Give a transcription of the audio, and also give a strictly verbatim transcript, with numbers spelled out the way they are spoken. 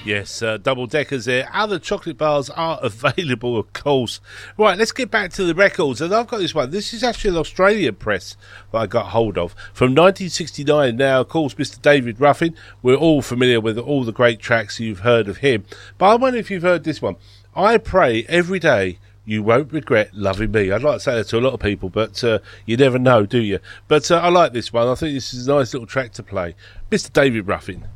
Yes, uh, double deckers there. Other chocolate bars are available, of course. Right, let's get back to the records. And I've got this one. This is actually an Australian press that I got hold of from nineteen sixty-nine. Now, of course, Mister David Ruffin. We're all familiar with all the great tracks you've heard of him. But I wonder if you've heard this one. I pray every day you won't regret loving me. I'd like to say that to a lot of people, but uh, you never know, do you? But uh, I like this one. I think this is a nice little track to play. Mister David Ruffin.